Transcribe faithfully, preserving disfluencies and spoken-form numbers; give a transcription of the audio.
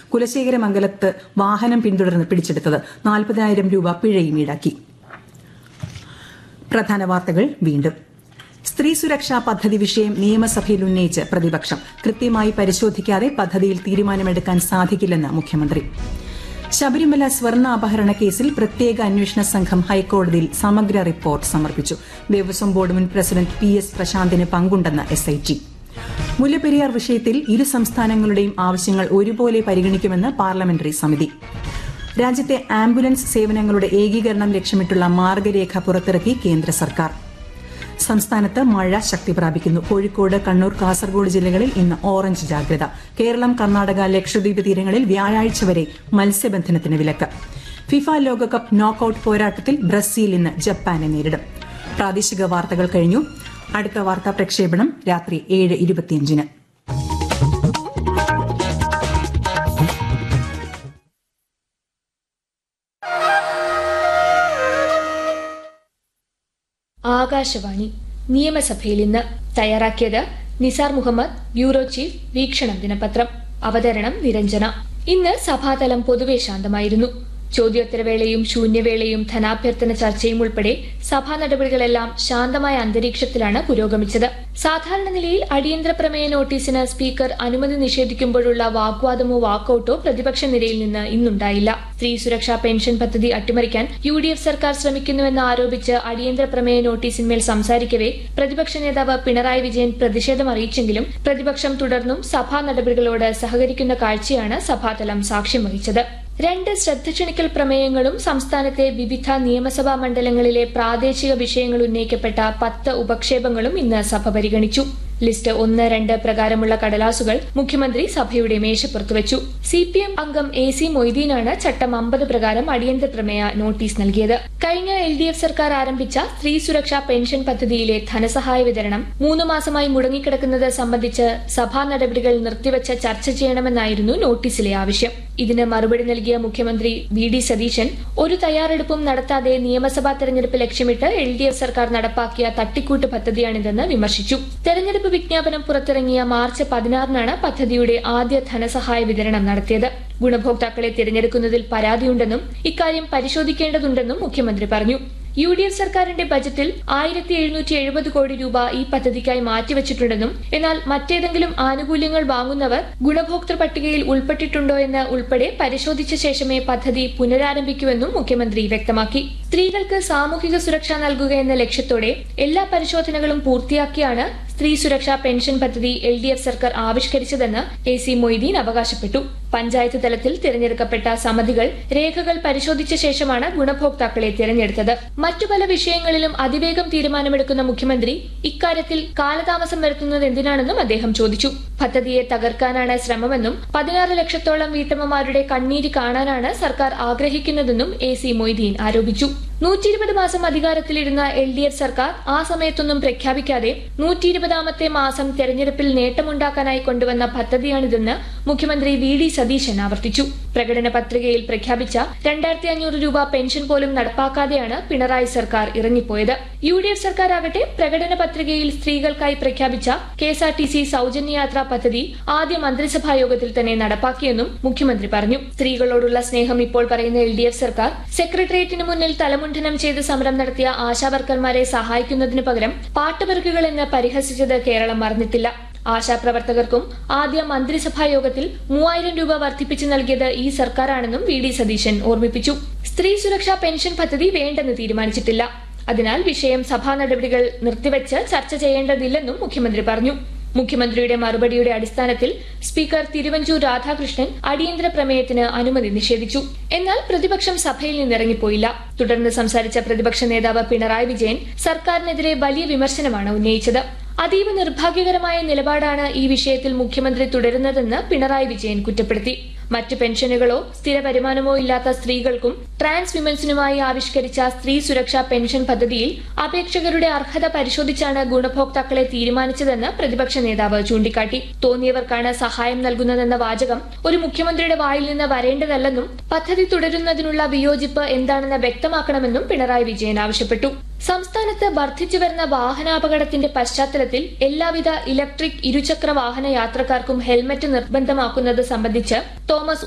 കുലശേഖരമംഗലത്ത് വാഹനം പിന്തുടർന്ന് പിടിച്ചെടുത്തത്. നാൽപ്പതിനായിരം രൂപ പിഴയും ഈടാക്കി. പ്രധാന വാർത്തകൾ വീണ്ടും. സ്ത്രീ സുരക്ഷാ പദ്ധതി വിഷയം നിയമസഭയിൽ ഉന്നയിച്ച് പ്രതിപക്ഷം. കൃത്യമായി പരിശോധിക്കാതെ പദ്ധതിയിൽ തീരുമാനമെടുക്കാൻ സാധിക്കില്ലെന്ന് മുഖ്യമന്ത്രി. ശബരിമല സ്വർണ്ണ അപഹരണ കേസിൽ പ്രത്യേക അന്വേഷണ സംഘം ഹൈക്കോടതിയിൽ സമഗ്ര റിപ്പോർട്ട് സമർപ്പിച്ചു. ദേവസ്വം ബോർഡ് മുൻ പ്രസിഡന്റ് പി എസ് പ്രശാന്തിന് പങ്കുണ്ടെന്ന് എസ് ഐ ടി. മുല്ലപ്പെരിയാർ വിഷയത്തിൽ ഇരു സംസ്ഥാനങ്ങളുടെയും ആവശ്യങ്ങൾ ഒരുപോലെ പരിഗണിക്കുമെന്ന് പാർലമെന്ററി സമിതി. രാജ്യത്തെ ആംബുലൻസ് സേവനങ്ങളുടെ ഏകീകരണം ലക്ഷ്യമിട്ടുള്ള മാർഗരേഖ പുറത്തിറക്കി കേന്ദ്ര സർക്കാർ. സംസ്ഥാനത്ത് മഴ ശക്തി പ്രാപിക്കുന്നു. കോഴിക്കോട്, കണ്ണൂർ, കാസർഗോഡ് ജില്ലകളിൽ ഇന്ന് ഓറഞ്ച് ജാഗ്രത. കേരളം, കർണാടക, ലക്ഷദ്വീപ് തീരങ്ങളിൽ വ്യാഴാഴ്ച വരെ മത്സ്യബന്ധനത്തിന് വിലക്ക്. ഫിഫ ലോകകപ്പ് നോക്കൌട്ട് പോരാട്ടത്തിൽ ബ്രസീൽ ഇന്ന് ജപ്പാനെ നേരിടും. പ്രാദേശിക വാർത്തകൾ കഴിഞ്ഞു. അടുത്ത വാർത്താ പ്രക്ഷേപണം രാത്രി ഏഴ് ഇരുപത്തിയഞ്ചിന്. ആകാശവാണി നിയമസഭയിൽ ഇന്ന് തയ്യാറാക്കിയത് നിസാർ മുഹമ്മദ്, ബ്യൂറോ ചീഫ്, വീക്ഷണം ദിനപത്രം. അവതരണം നിരഞ്ജന. ഇന്ന് സഭാതലം പൊതുവെ ശാന്തമായിരുന്നു. ചോദ്യോത്തരവേളയും ശൂന്യവേളയും ധനാഭ്യർത്ഥന ചർച്ചയും ഉൾപ്പെടെ സഭാ നടപടികളെല്ലാം ശാന്തമായ അന്തരീക്ഷത്തിലാണ് പുരോഗമിച്ചത്. സാധാരണ നിലയിൽ അടിയന്തര പ്രമേയ നോട്ടീസിന് സ്പീക്കർ അനുമതി നിഷേധിക്കുമ്പോഴുള്ള വാഗ്വാദമോ വാക്കൌട്ടോ പ്രതിപക്ഷ നിരയിൽ നിന്ന് ഇന്നുണ്ടായില്ല. സ്ത്രീ സുരക്ഷാ പെൻഷൻ പദ്ധതി അട്ടിമറിക്കാൻ യു ഡി എഫ് സർക്കാർ ശ്രമിക്കുന്നുവെന്ന് ആരോപിച്ച് അടിയന്തര പ്രമേയ നോട്ടീസിന്മേൽ സംസാരിക്കവെ പ്രതിപക്ഷ നേതാവ് പിണറായി വിജയൻ പ്രതിഷേധം അറിയിച്ചെങ്കിലും പ്രതിപക്ഷം തുടർന്നും സഭാ നടപടികളോട് സഹകരിക്കുന്ന കാഴ്ചയാണ് സഭാതലം സാക്ഷ്യം വഹിച്ചത്. രണ്ട് ശ്രദ്ധ ക്ഷണിക്കൽ പ്രമേയങ്ങളും സംസ്ഥാനത്തെ വിവിധ നിയമസഭാ മണ്ഡലങ്ങളിലെ പ്രാദേശിക വിഷയങ്ങൾ ഉന്നയിക്കപ്പെട്ട പത്ത് ഉപക്ഷേപങ്ങളും ഇന്ന് സഭ പരിഗണിച്ചു. ലിസ്റ്റ് ഒന്ന് രണ്ട് പ്രകാരമുള്ള കടലാസുകൾ മുഖ്യമന്ത്രി സഭയുടെ മേശപ്പുറത്ത് വെച്ചു. സി പി എം അംഗം എ സി മൊയ്തീനാണ് ചട്ടം അമ്പത് പ്രകാരം അടിയന്തര പ്രമേയ നോട്ടീസ് നൽകിയത്. കഴിഞ്ഞ എൽ ഡി എഫ് സർക്കാർ ആരംഭിച്ച സ്ത്രീ സുരക്ഷാ പെൻഷൻ പദ്ധതിയിലെ ധനസഹായ വിതരണം മൂന്ന് മാസമായി മുടങ്ങിക്കിടക്കുന്നത് സംബന്ധിച്ച് സഭാ നടപടികൾ നിർത്തിവച്ച് ചർച്ച ചെയ്യണമെന്നായിരുന്നു നോട്ടീസിലെ ആവശ്യം. ഇതിന് മറുപടി നൽകിയ മുഖ്യമന്ത്രി വി ഡി സതീശൻ ഒരു തയ്യാറെടുപ്പും നടത്താതെ നിയമസഭാ തെരഞ്ഞെടുപ്പ് ലക്ഷ്യമിട്ട് എൽ ഡി എഫ് സർക്കാർ നടപ്പാക്കിയ തട്ടിക്കൂട്ട് പദ്ധതിയാണിതെന്ന് വിമർശിച്ചു. തെരഞ്ഞെടുപ്പ് വിജ്ഞാപനം പുറത്തിറങ്ങിയ മാർച്ച് പതിനാറിനാണ് പദ്ധതിയുടെ ആദ്യ ധനസഹായ വിതരണം നടത്തിയത്. ഗുണഭോക്താക്കളെ തിരഞ്ഞെടുക്കുന്നതിൽ പരാതിയുണ്ടെന്നും ഇക്കാര്യം പരിശോധിക്കേണ്ടതുണ്ടെന്നും മുഖ്യമന്ത്രി പറഞ്ഞു. യു ഡി എഫ് സർക്കാരിന്റെ ബജറ്റിൽ ആയിരത്തി എഴുന്നൂറ്റി എഴുപത് കോടി രൂപ ഈ പദ്ധതിക്കായി മാറ്റിവച്ചിട്ടുണ്ടെന്നും എന്നാൽ മറ്റേതെങ്കിലും ആനുകൂല്യങ്ങൾ വാങ്ങുന്നവർ ഗുണഭോക്തൃ പട്ടികയിൽ ഉൾപ്പെട്ടിട്ടുണ്ടോ എന്ന് ഉൾപ്പെടെ പരിശോധിച്ച ശേഷമേ പദ്ധതി പുനരാരംഭിക്കൂവെന്നും മുഖ്യമന്ത്രി വ്യക്തമാക്കി. സ്ത്രീകൾക്ക് സാമൂഹിക സുരക്ഷ നൽകുക എന്ന ലക്ഷ്യത്തോടെ എല്ലാ പരിശോധനകളും പൂർത്തിയാക്കിയാണ് സ്ത്രീ സുരക്ഷാ പെൻഷൻ പദ്ധതി എൽ ഡി എഫ് സർക്കാർ ആവിഷ്കരിച്ചതെന്ന് എ സി മൊയ്തീൻ അവകാശപ്പെട്ടു. പഞ്ചായത്ത് തലത്തിൽ തിരഞ്ഞെടുക്കപ്പെട്ട സമിതികൾ രേഖകൾ പരിശോധിച്ച ശേഷമാണ് ഗുണഭോക്താക്കളെ തിരഞ്ഞെടുത്തത്. മറ്റു പല വിഷയങ്ങളിലും അതിവേഗം തീരുമാനമെടുക്കുന്ന മുഖ്യമന്ത്രി ഇക്കാര്യത്തിൽ കാലതാമസം വരുത്തുന്നത് എന്തിനാണെന്നും അദ്ദേഹം ചോദിച്ചു. പദ്ധതിയെ തകർക്കാനാണ് ശ്രമമെന്നും പതിനാറ് ലക്ഷത്തോളം വീട്ടമ്മമാരുടെ കണ്ണീര് കാണാനാണ് സർക്കാർ ആഗ്രഹിക്കുന്നതെന്നും എ സി മൊയ്തീൻ ആരോപിച്ചു. നൂറ്റി ഇരുപത് മാസം അധികാരത്തിലിരുന്ന എൽ ഡി എഫ് സർക്കാർ ആ സമയത്തൊന്നും പ്രഖ്യാപിക്കാതെ നൂറ്റി ഇരുപതാമത്തെ മാസം തെരഞ്ഞെടുപ്പിൽ നേട്ടമുണ്ടാക്കാനായി കൊണ്ടുവന്ന പദ്ധതിയാണിതെന്ന് മുഖ്യമന്ത്രി വി ഡി സതീശൻ ആവർത്തിച്ചു. പ്രകടന പത്രികയിൽ പ്രഖ്യാപിച്ച രണ്ടായിരത്തി അഞ്ഞൂറ് രൂപ പെൻഷൻ പോലും നടപ്പാക്കാതെയാണ് പിണറായി സർക്കാർ ഇറങ്ങിപ്പോയത്. യു ഡി എഫ് സർക്കാരാകട്ടെ പ്രകടന പത്രികയിൽ സ്ത്രീകൾക്കായി പ്രഖ്യാപിച്ച K S R T C സൌജന്യ യാത്രാ പദ്ധതി ആദ്യ മന്ത്രിസഭാ യോഗത്തിൽ തന്നെ നടപ്പാക്കിയെന്നും മുഖ്യമന്ത്രി പറഞ്ഞു. സ്ത്രീകളോടുള്ള സ്നേഹം ഇപ്പോൾ പറയുന്ന എൽ ഡി എഫ് സർക്കാർ സെക്രട്ടേറിയറ്റിന് മുന്നിൽ തലമുണ്ഠനം ചെയ്ത് സമരം നടത്തിയ ആശാവർക്കർമാരെ സഹായിക്കുന്നതിനു പകരം പാട്ടുപെറുക്കുകൾ എന്ന് പരിഹസിച്ചത് കേരളം മറന്നിട്ടില്ല. ആശാപ്രവർത്തകർക്കും ആദ്യ മന്ത്രിസഭാ യോഗത്തിൽ മൂവായിരം രൂപ വർദ്ധിപ്പിച്ചു നൽകിയത് ഈ സർക്കാരാണെന്നും വി ഡി സതീശൻ ഓർമ്മിപ്പിച്ചു. സ്ത്രീ സുരക്ഷാ പെൻഷൻ പദ്ധതി വേണ്ടെന്ന് തീരുമാനിച്ചിട്ടില്ല. അതിനാൽ വിഷയം സഭാ നടപടികൾ നിർത്തിവെച്ച് ചർച്ച ചെയ്യേണ്ടതില്ലെന്നും മുഖ്യമന്ത്രി പറഞ്ഞു. മുഖ്യമന്ത്രിയുടെ മറുപടിയുടെ അടിസ്ഥാനത്തിൽ സ്പീക്കർ തിരുവഞ്ചൂർ രാധാകൃഷ്ണൻ അടിയന്തര പ്രമേയത്തിന് അനുമതി നിഷേധിച്ചു. എന്നാൽ പ്രതിപക്ഷം സഭയിൽ നിന്നിറങ്ങിപ്പോയില്ല. തുടർന്ന് സംസാരിച്ച പ്രതിപക്ഷ നേതാവ് പിണറായി വിജയൻ സർക്കാരിനെതിരെ വലിയ വിമർശനമാണ് ഉന്നയിച്ചത്. അതീവ നിർഭാഗ്യകരമായ നിലപാടാണ് ഈ വിഷയത്തിൽ മുഖ്യമന്ത്രി തുടരുന്നതെന്ന് പിണറായി വിജയൻ കുറ്റപ്പെടുത്തി. മറ്റ് പെൻഷനുകളോ സ്ഥിര വരുമാനമോ ഇല്ലാത്ത സ്ത്രീകൾക്കും ട്രാൻസ് വിമൻസിനുമായി ആവിഷ്കരിച്ച സ്ത്രീ സുരക്ഷാ പെൻഷൻ പദ്ധതിയിൽ അപേക്ഷകരുടെ അർഹത പരിശോധിച്ചാണ് ഗുണഭോക്താക്കളെ തീരുമാനിച്ചതെന്ന് പ്രതിപക്ഷ നേതാവ് ചൂണ്ടിക്കാട്ടി. തോന്നിയവർക്കാണ് സഹായം നൽകുന്നതെന്ന വാചകം ഒരു മുഖ്യമന്ത്രിയുടെ വായിൽ നിന്ന് വരേണ്ടതല്ലെന്നും പദ്ധതി തുടരുന്നതിനുള്ള വിയോജിപ്പ് എന്താണെന്ന് വ്യക്തമാക്കണമെന്നും പിണറായി വിജയൻ ആവശ്യപ്പെട്ടു. സംസ്ഥാനത്ത് വർദ്ധിച്ചുവരുന്ന വാഹനാപകടത്തിന്റെ പശ്ചാത്തലത്തിൽ എല്ലാവിധ ഇലക്ട്രിക് ഇരുചക്ര വാഹന യാത്രക്കാർക്കും ഹെൽമറ്റ് നിർബന്ധമാക്കുന്നത് സംബന്ധിച്ച് തോമസ്